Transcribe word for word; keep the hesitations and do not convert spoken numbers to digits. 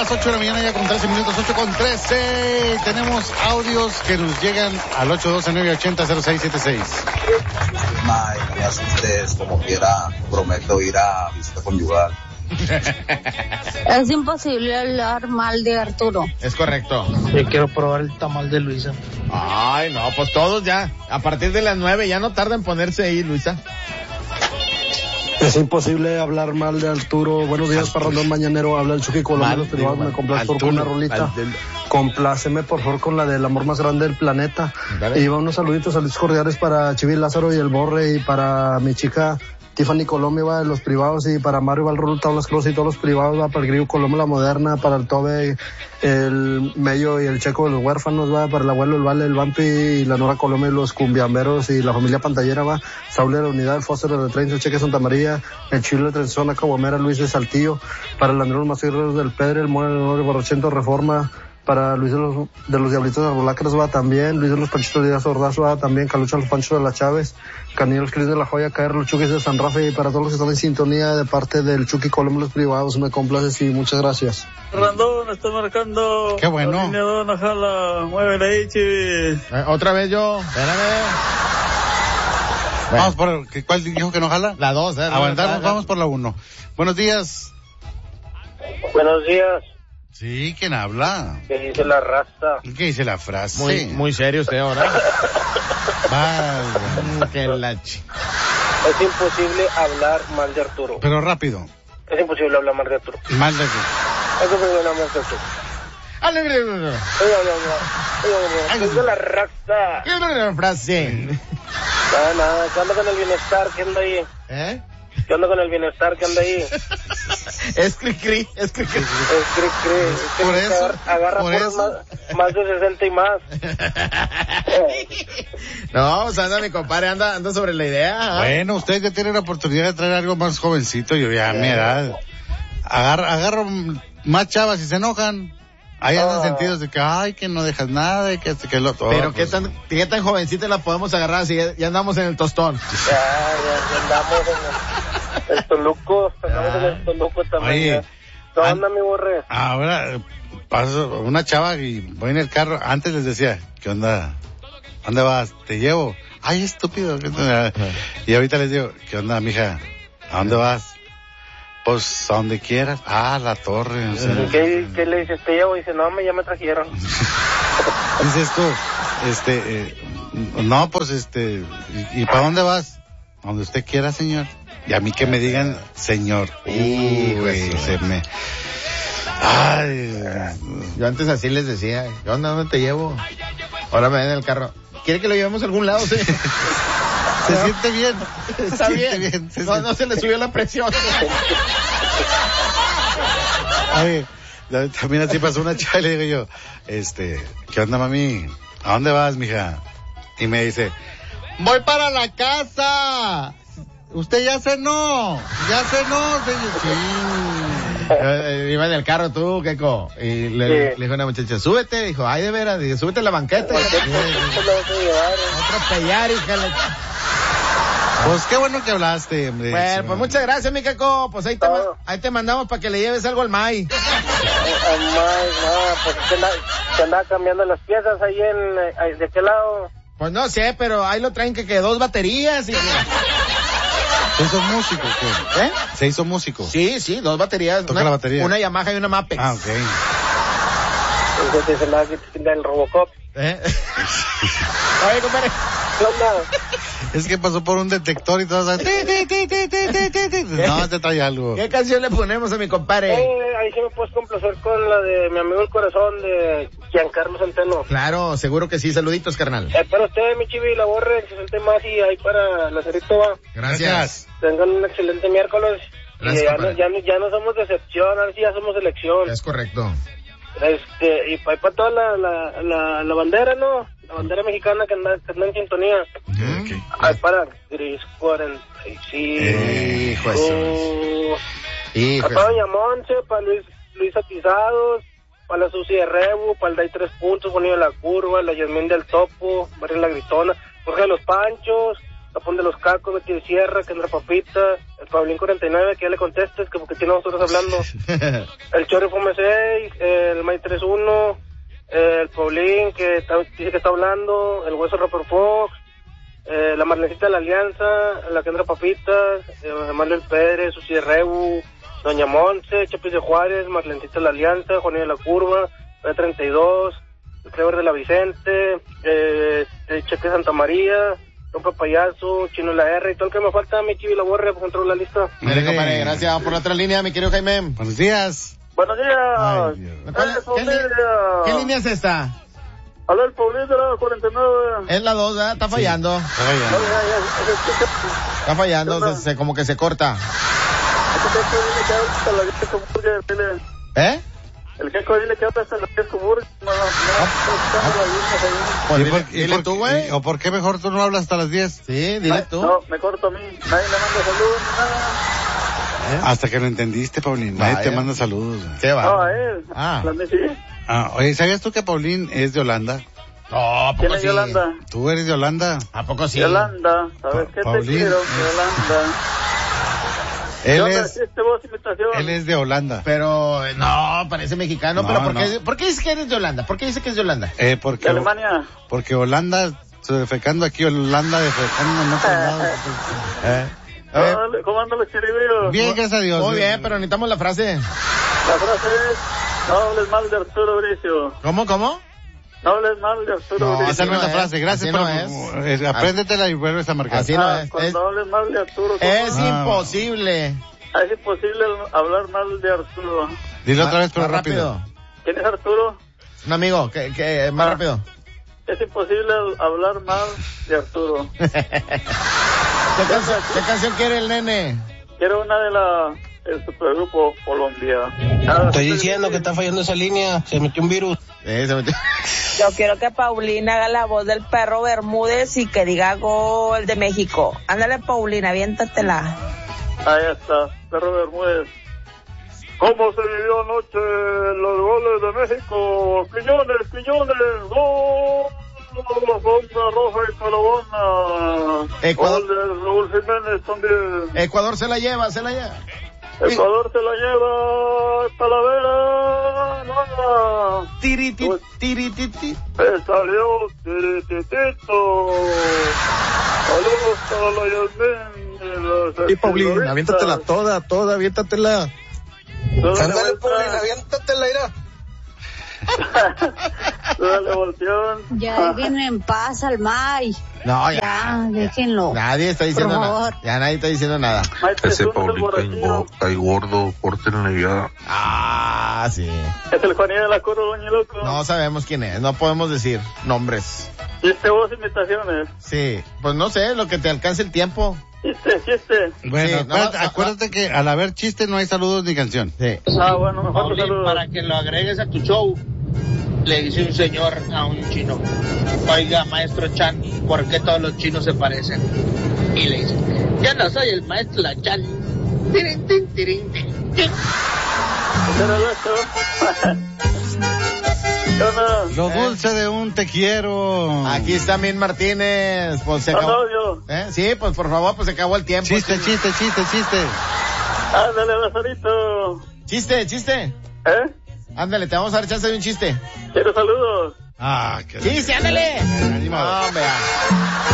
las ocho de la mañana, ya con trece minutos, ocho con trece. Tenemos audios que nos llegan al ocho doce, nueve ochenta, cero seis siete seis. May, no me asustes, como quiera, prometo ir a visita conyugal. Es imposible hablar mal de Arturo. Es correcto. Yo quiero probar el tamal de Luisa. Ay, no, pues todos ya. A partir de las nueve ya no tarda en ponerse ahí, Luisa. Es imposible hablar mal de Arturo. Buenos días, Parrandón Mañanero. Habla el Chucky Colombo. Los privados, me complace por una rolita. Compláceme, por favor, con la del amor más grande del planeta. Dale. Y va unos saluditos, saludos cordiales para Chivi Lázaro y el Borre, y para mi chica Tiffany Colombia, va de los privados, y para Mario Valrolo, Tablas Cruz y todos los privados, va para el Grillo Colombo, la Moderna, para el Tobe, el Mello y el Checo de los huérfanos, va para el abuelo, el Vale, el Vampi y la Nora Colombia y los cumbiamberos y la familia Pantallera, va Saúl de la Unidad, el Foster de Trains, el Cheque Santa María, el Chile de Trenzona, Cabomera, Luis de Saltillo, para el Andrés Macirros del Pedre, el Moro de Borrachento, Reforma, para Luis de los, de los Diablitos de Arbolacras, va también, Luis de los Panchitos de Ordazo, va también, Calucha los Panchos de la Chávez, Caniel Cris de la Joya, Caer los Chuquis de San Rafael, y para todos los que están en sintonía de parte del Chucky Colombo, los privados, me complaces y muchas gracias. Randón, está marcando. Qué bueno. La línea dos, Najala, muévele ahí, Chivi. Eh, otra vez yo, espérame. Bueno. Vamos por, ¿cuál dijo que no jala? La dos, eh. Aguantarnos, vamos por la uno. Buenos días. Buenos días. Sí, ¿quién habla? ¿Qué dice la raza? ¿Qué dice la frase? Muy, muy serio usted ahora. Vale. Que la ch... Es imposible hablar mal de Arturo. Pero rápido. Es imposible hablar mal de Arturo. Mal de Arturo. Es imposible hablar mal de Arturo. ¡Alegre! ¿Qué dice la raza? ¿Qué es la frase? Nada, nada. ¿Qué onda con el bienestar? ¿Qué anda ahí? ¿Eh? ¿Qué onda con el bienestar? ¿Qué anda ahí? Es cri cri, es cri cri. Es cri cri. Es que por eso, agarra, agarra por eso. Más, más de sesenta y más. No, pues anda mi compadre, anda, anda sobre la idea. ¿eh? Bueno, usted ya tiene la oportunidad de traer algo más jovencito, yo ya a mi edad. Agarro, agarro más chavas y se enojan. Ahí andan Ah. sentidos de que, ay, que no dejas nada, y que este, que lo otro. Pero pues, qué tan, qué tan jovencita la podemos agarrar si ya, ya andamos en el tostón. Ya, ya andamos en el, el Toluco. Andamos en el Toluco también. Oye, ¿qué an- onda, mi borre? Ahora paso una chava y voy en el carro. Antes les decía, ¿qué onda? ¿Dónde vas? Te llevo. Ay, estúpido. Y ahorita les digo, ¿qué onda, mija? ¿A dónde vas? Pues a donde quieras. Ah, la torre. O sea, ¿Qué, ¿Qué le dices? Te llevo. Y dice, no, me ya me trajeron. dices tú, este, eh, no, pues este, ¿y, y para dónde vas? A donde usted quiera, señor. Y a mí que me digan, señor. Uy, güey, se me... Ay. Yo antes así les decía, ¿qué onda? ¿Dónde te llevo? Ahora me ven en el carro. ¿Quiere que lo llevemos a algún lado? Sí. Se siente bien. Está se bien. siente bien. Se no, siente... no se le subió la presión. Oye, también así pasó una chava y le digo yo, este, ¿qué onda, mami? ¿A dónde vas, mija? Y me dice, voy para la casa. Usted ya cenó. Ya cenó, señor. Sí. Eh, iba en el carro tú, Keiko, y le, Sí. le dijo a una muchacha, súbete, dijo, ay, de veras, dije, súbete a la banqueta. ¿Por qué? ¿Por qué lo vas a llevar? Otro pellar, hija. Le... Pues qué bueno que hablaste, hombre. Bueno, pues muchas gracias, mi Keiko, pues ahí te, ma- Todo. ahí te mandamos para que le lleves algo al May. Ay, no, pues se andaba, se andaba cambiando las piezas ahí en, ahí, ¿de qué lado? Pues no sé, pero ahí lo traen que, que dos baterías y que... ¿Se hizo músico qué? ¿Eh? ¿Se hizo músico? Sí, sí, dos baterías. Toca una, la batería. Una Yamaha y una Mapex. Ah, ok. Entonces se andaba quitando el Robocop. ¿Eh? Oye, compadre. ¿Qué onda? Es que pasó por un detector y todo. ¿Sabes? Ti, ti, ti, ti, ti, ti, ti. No, te trae algo. ¿Qué canción le ponemos a mi compadre? Eh, ahí sí me puedes complacer con la de mi amigo el corazón de Giancarlo Centeno. Claro, seguro que sí. Saluditos, carnal. Eh, para usted, mi chivi, la borre, el sesenta más y ahí para la cerrito va. Gracias. Tengan un excelente miércoles. Gracias, y ya no, compadre. ya, no, ya no somos decepción, ahora sí ya somos selección. Es correcto. Este, y para, para toda la, la, la, la bandera, ¿no? La bandera mexicana que anda, que anda en sintonía. Okay. Ay, para Gris cuarenta y cinco. Hijo de su- Hijo de Para su- Doña Monse, para Luis, Luis Atizados, para la Susi de Rebu, para el Day Tres Puntos, Juanillo de la Curva, la Yasmín del Topo, María La Gritona, Jorge de los Panchos, Capón de los Cacos, Betty de Sierra, Kendra Papita, el Pablín cuarenta y nueve, que ya le contestes, que porque tiene dos horas hablando. El Chorri Fome seis, el May treinta y uno, el Pablín, que está, dice que está hablando, el Hueso Rapper Fox, eh, la Marlencita de la Alianza, la Kendra Papita, eh, Manuel Pérez, Susi de Rebu, Doña Monse, Chapis de Juárez, Marlencita de la Alianza, Juanita de la Curva, P treinta y dos, el Clever de la Vicente, eh, Cheque Santa María, Rompe Payaso, Chino la R y todo el que me falta, mi Chivi la Borre, pues entró la lista. Mire, compadre, gracias. Vamos por la otra línea, mi querido Jaime. Buenos días. Buenos días. Ay, Dios. ¿Cuál- ¿Qué, li- ¿Qué línea es esta? Hola, el Paulín de la cuarenta y nueve. Es la dos, ¿verdad? Está fallando. Está fallando. Está fallando, se, se- como que se corta. ¿Eh? El Keco dile que habla hasta la Kesco Burg. No, no, Pues ¿Y dile, por, y dile por- tú, güey. y- ¿O por qué mejor tú no hablas hasta las diez? Sí, dile tú. no, me corto a mí. Nadie le manda saludos ni nada. Hasta que lo entendiste, Paulín. Nadie Vaya. te manda saludos. güey. ¿Qué va? No, a él. Ah. La Messi. Ah, oye, ¿sabías tú que Paulín es de Holanda? No, ¿a ¿Quién poco es sí? Yolanda? ¿Tú eres de Holanda? ¿A poco sí? Yolanda. ¿Sabes Pa- qué te Paulín. quiero, Yolanda? Él ¿Qué onda? es, ¿Hiciste vos imitación? él es de Holanda. Pero, eh, no, parece mexicano. No, pero ¿por, no. qué, ¿por qué dice que eres de Holanda? ¿Por qué dice que es de Holanda? Eh, ¿De porque, Alemania? porque Holanda, se defecando aquí, Holanda defecando en otros lados. ¿Eh? Ah, ¿Cómo andan los chiribíos? Bien, gracias a Dios. Muy bien, pero necesitamos la frase. La frase es, no hables mal de Arturo Bricio. ¿Cómo, cómo? No hables mal de Arturo No, Bricio. Esa no es la es, frase, gracias. así no por, es. eh, apréndetela y vuelves a marcar. Así no Ah, es. cuando Es, hables mal de Arturo. ¿cómo? es Ah. imposible. Ah, es imposible hablar mal de Arturo. Dile otra vez, pero Más rápido. ¿Quién es Arturo? Un amigo, que, que más Ah. rápido. Es imposible hablar mal de Arturo. ¿Qué, canción, ¿Qué canción quiere el nene? Quiero una de la el supergrupo Colombia. Ah, Estoy diciendo que está fallando esa línea, se metió un virus. Eh, se metió. Yo quiero que Paulina haga la voz del perro Bermúdez y que diga gol de México. Ándale, Paulina, aviéntatela. Ahí está, Perro Bermúdez. ¿Cómo se vivió anoche los goles de México? Quiñones, Quiñones, gol. Sombra Roja y Caravana. Ecuador. Gol de Raúl Jiménez también. Ecuador se la lleva, se la lleva. Ecuador se la lleva. Talavera. Nada. Tiriti, tirititi. Me salió tirititito. Saludos para la Yasmín. Y Paulín, aviéntatela toda, toda, aviéntatela. Ándale, Paulín, aviéntatela, irá. Dale, volteón. Ya dejen en paz al May. No, ya. Ya, déjenlo. Nadie está diciendo Por nada. favor. Ya nadie está diciendo nada. Ese Paulín cae, cae gordo, córtenle ya. Ah, sí. Es el Juanillo de la Curva, doña Loco. No sabemos quién es, no podemos decir nombres. Chiste vos, imitaciones. Sí, pues no sé, lo que te alcance el tiempo. Chiste, chiste. Bueno, Sí, no, acuérdate, no, no. acuérdate que al haber chiste no hay saludos ni canción. Sí. Ah, bueno, mejor te Paulín, saludo. para que lo agregues a tu show, le dice un señor a un chino: oiga, maestro Chan, ¿por qué todos los chinos se parecen? Y le dice: yo no soy el maestro Chan. Tirin, tin, tirin, tin, tin. Pero eso. ¿Qué onda? Lo dulce de un te quiero. Aquí está Min Martínez. Pues se No, acabó. no, yo. ¿Eh? Sí, pues por favor, pues se acabó el tiempo. Chiste, chiste, chiste, chiste. Ándale, Lazarito. Chiste, chiste. ¿Eh? Ándale, te vamos a dar chance de un chiste. Quiero saludos. Ah, qué Chiste, ándale. Animado. No, vea.